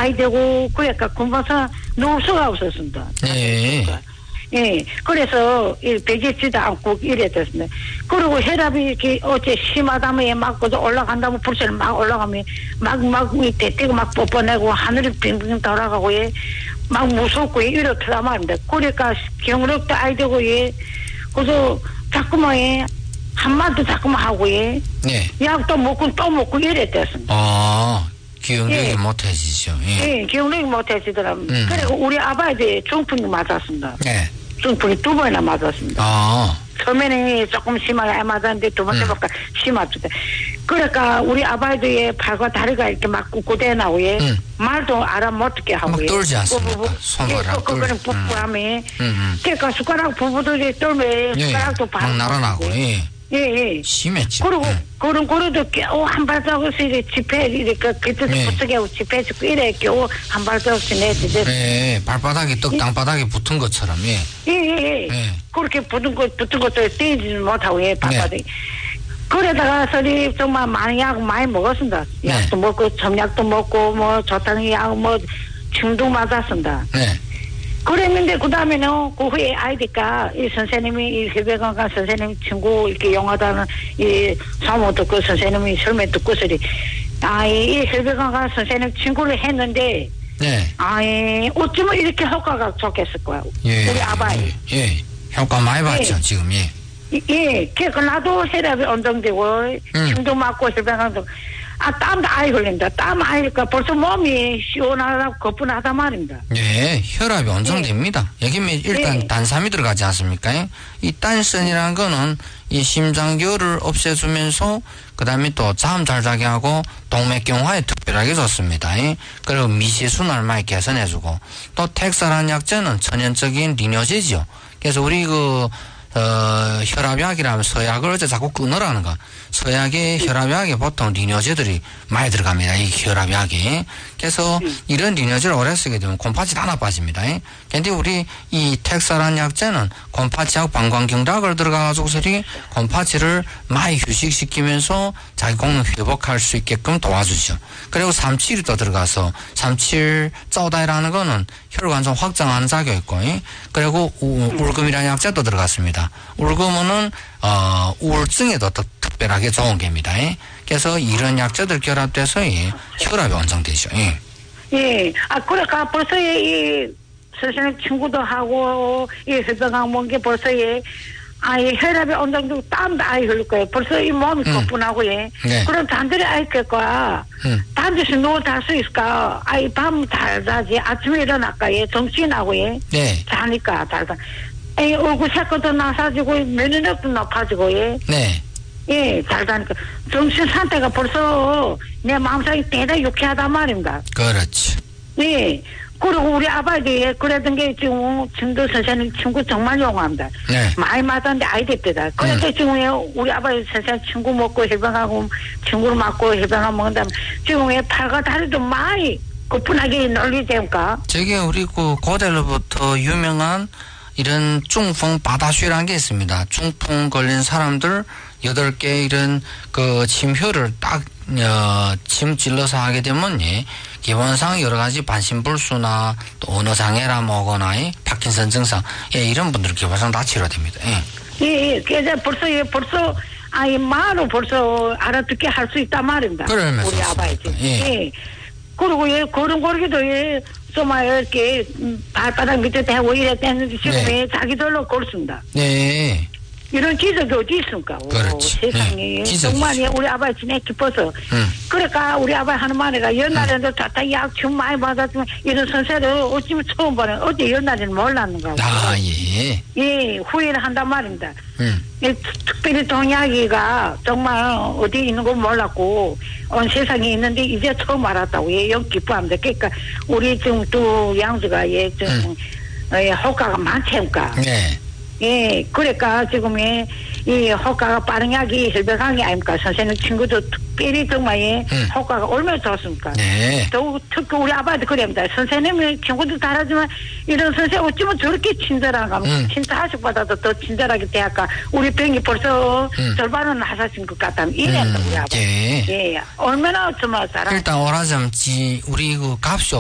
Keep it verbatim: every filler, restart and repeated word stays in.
아이 되고 그러니까 금방서 놓을 수가 없었습니다. 네. 예, 그래서 이 배제지도 않고 이래 됐습니다. 그리고 혈압이 이렇게 어째 심하다면 막 올라간다면 불세를 막 올라가면 막막 밑에 뛰고 막 뻗어내고 하늘이 빙빙 돌아가고 예, 막 무섭고 예, 이렇더라 말입니다. 그러니까 경력도 아이 되고 예, 그래서 자꾸만 예, 한마디 자꾸만 하고 예, 네. 약도 먹고 또 먹고 이래 됐습니다. 아. 기억력이 예. 못해지죠. 예. 예, 기억력이 못해지더라고요. 음. 그리고 우리 아버지 중풍이 맞았습니다. 네. 중풍이 두 번이나 맞았습니다. 아. 처음에는 조금 심하게 맞았는데 두 번째 보니까 음. 심합니다. 그러니까 우리 아버지의 팔과 다리가 이렇게 막 꿋꿋해 나오에 음. 말도 알아 못하게 하고 막 떨지 않습니까? 손가락 예, 그거는 붓부하면 음. 음. 그러니까 숟가락 부부들이 떨면 예. 숟가락도 막 날아나고 예. 예, 예. 심했지. 그리고, 응. 그런, 그래도 겨우 한 발자국씩 이렇게 집회, 이렇게, 그때도 예. 붙게 하고 집회 짓고 이래 겨우 한 발자국씩 내지. 예, 발바닥이 떡 땅바닥에 붙은 것처럼, 예. 예, 예, 예. 예. 그렇게 붙은 것, 붙은 것도 떼지는 못하고, 예, 발바닥에. 네. 그러다가 서리 정말 많이 약 많이 먹었습니다. 네. 약도 먹고, 점약도 먹고, 뭐, 저탕이 약, 뭐, 중도 맞았습니다. 네. 그랬는데, 그 다음에는, 그 후에 아이디까, 이 선생님이, 이 해배관과 선생님 친구, 이렇게 영화다는, 이 사모 듣고, 선생님이 설명 듣고서리, 아, 이 해배관과 선생님 친구를 했는데, 네. 아, 이 어쩌면 이렇게 효과가 좋겠을 거야. 예. 우리 아바이. 예. 예. 효과 많이 봤죠, 예. 지금, 예. 예, 그, 나도 혈압이 안정되고, 음. 침도 맞고, 해배관도, 아, 땀도 아이 흘린다. 땀 아이 흘리니까 벌써 몸이 시원하다, 거뿐하다 말입니다. 예, 혈압이 원정됩니다. 네. 여기 일단 네. 단삼이 들어가지 않습니까? 이 딴선이라는 거는 이 심장결을 없애주면서 그 다음에 또 잠 잘 자게 하고 동맥경화에 특별하게 좋습니다. 그리고 미세순환을 많이 개선해주고 또 텍사라는 약제는 천연적인 리뇨제지요. 그래서 우리 그 어, 혈압약이라면 서약을 어째 자꾸 끊으라는 거. 서약에 혈압약에 보통 리뇨제들이 많이 들어갑니다. 이 혈압약에. 그래서 이런 리뇨제를 오래 쓰게 되면 곰팡이 다 나빠집니다. 근데 우리 이 텍사라는 약제는 곰팡이하고 방광경락을 들어가가지고서 곰팡이를 많이 휴식시키면서 자기功能 회복할 수 있게끔 도와주죠. 그리고 삼칠이 또 들어가서 삼칠 짜오다이라는 거는 혈관성 확장하는 작용이 있고, 그리고 우, 울금이라는 약제도 들어갔습니다. 울금은 어, 우울증에도 더 특별하게 좋은 겁니다. 그래서 이런 약제들 결합돼서 예, 혈압이 원정되죠. 예. 예. 아, 그러니까 벌써 이 선생님 친구도 하고 이 혈병학 먹은 게 벌써 예, 아, 이 혈압이 원정되고 땀도 아이 흘릴 거예요. 벌써 이 몸이 음. 거뿐하고 예. 네. 그럼 단들이 아이 깰 거야. 음. 단들이 누워 잘 수 있을까? 아이 밤 잘 자지. 아침에 일어날까 예. 정신하고 예. 네. 자니까 잘 자. 이 얼굴 색깔도 나사지고 면역력도 높아지고 예. 네. 예, 잘 자니까 정신 상태가 벌써 내 마음속이 대단히 유쾌하단 말입니다. 그렇지. 예. 그리고 우리 아버지 그랬던 게 지금 친구 선생님 친구 정말 용합니다. 네. 많이 맞았는데 아이 됐다. 그래서 음. 지금 우리 아버지 선생님 친구 먹고 해병하고 친구를 맞고 해병하고 먹는다면 지금 팔과 다리도 많이 거뿐하게 널리니까. 저게 우리 그 고대로부터 유명한 이런 중풍 바다쉬라는 게 있습니다. 중풍 걸린 사람들 여덟 개 이런 그 침효를 딱, 어, 침 찔러서 하게 되면, 예, 기본상 여러 가지 반신불수나 또 언어장애라 뭐거나, 예, 파킨슨 증상, 예, 이런 분들 기본상 다 치료됩니다. 예. 예, 예, 그래서 벌써, 예, 벌써, 아이, 말로 벌써 알아듣게 할 수 있단 말입니다. 그러면서. 우리 아버지. 예. 예. 그리고 예, 걸음걸이도 예, 정말 이렇게 발바닥 밑에 대고 이랬다는데 지금 네. 예, 자기들로 걸습니다. 네. 이런 기적이 어디 있습니까? 그렇지. 오, 세상에. 네. 정말 우리 아버지 진짜 기뻐서. 음. 그러니까 우리 아버지 하는 말이가 옛날에도 음. 다 약좀 많이 받았지만 이런 선생을 어쩌면 처음 보는 어제 옛날에는 몰랐는가. 아, 예. 예, 후회를 한단 말입니다. 음. 예, 특별히 동약이가 정말 어디 있는 거 몰랐고 온 세상에 있는데 이제 처음 알았다고. 예, 영 기뻐합니다. 그러니까 우리 지금 또 양주가 예, 좀 음. 예, 효과가 많지니까. 네. 예, 그러니까 지금 이, 이 효과가 빠른 약이 혈병약이 아닙니까? 선생님 친구도 특별히 정말 예, 음. 효과가 얼마나 좋습니까? 네. 또 특히 우리 아빠도 그럽니다. 선생님이 친구도 잘하지만 이런 선생님 어쩌면 저렇게 친절한가? 음. 친절하식 받아도 더 친절하게 대할까? 우리 병이 벌써 음. 절반은 하사신 것 같다면 이랬다 음. 우리 아빠. 예. 예, 얼마나 정말 잘하. 일단 오라점 지 우리 그 값이